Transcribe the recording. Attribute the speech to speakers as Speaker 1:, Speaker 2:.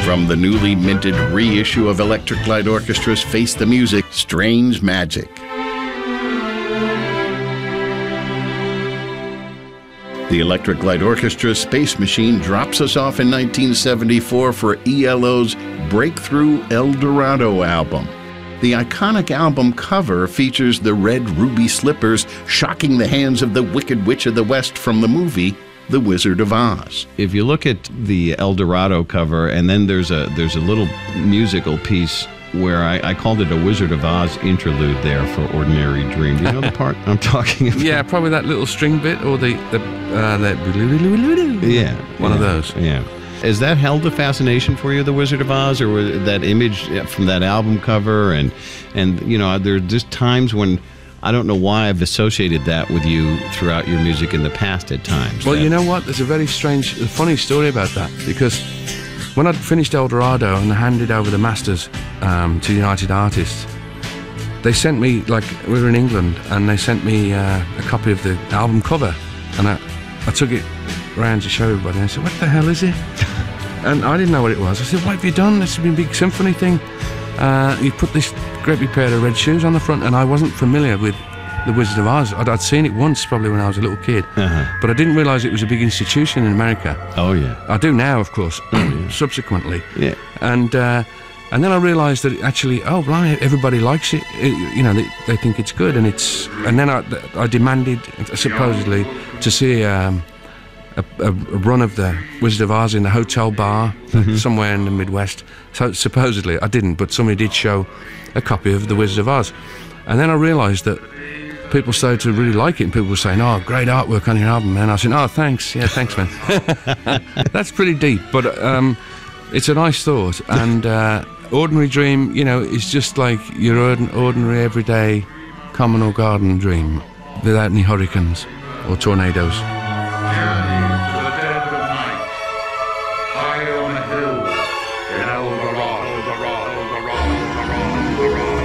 Speaker 1: From the newly minted reissue of Electric Light Orchestra's Face the Music, Strange Magic. The Electric Light Orchestra's Space Machine drops us off in 1974 for ELO's breakthrough El Dorado album. The iconic album cover features the red ruby slippers shocking the hands of the Wicked Witch of the West from the movie The Wizard of Oz.
Speaker 2: If you look at the El Dorado cover, and then there's a little musical piece where I called it a Wizard of Oz interlude there for Ordinary Dream. Do you know the part I'm talking about?
Speaker 3: Yeah, probably that little string bit, or that
Speaker 2: yeah,
Speaker 3: one of those.
Speaker 2: Yeah. Has that held a fascination for you, the Wizard of Oz, or that image from that album cover? And you know, there are just times when I don't know why I've associated that with you throughout your music in the past at times.
Speaker 3: Well, you know what? There's a very funny story about that, because when I'd finished El Dorado and handed over the masters to United Artists, they sent me, like, we were in England, and they sent me a copy of the album cover, and I took it round to show everybody, and I said, what the hell is it? And I didn't know what it was. I said, what have you done? This has been a big symphony thing. You put this great big pair of red shoes on the front, and I wasn't familiar with The Wizard of Oz. I'd seen it once, probably when I was a little kid, but I didn't realise it was a big institution in America.
Speaker 2: Oh, yeah.
Speaker 3: I do now, of course, subsequently.
Speaker 2: Yeah.
Speaker 3: And then I realised that actually, oh, blimey, everybody likes it. You know, they think it's good, and then I demanded, supposedly, to see a run of The Wizard of Oz in the hotel bar somewhere in the Midwest. So supposedly, I didn't, but somebody did show a copy of The Wizard of Oz. And then I realised that people started to really like it, and people were saying, oh, great artwork on your album, man. I said, oh, thanks. Yeah, thanks, man. That's pretty deep, but it's a nice thought. And Ordinary Dream, you know, is just like your ordinary, everyday, common or garden dream, without any hurricanes or tornadoes.
Speaker 4: High on a hill in El Dorado.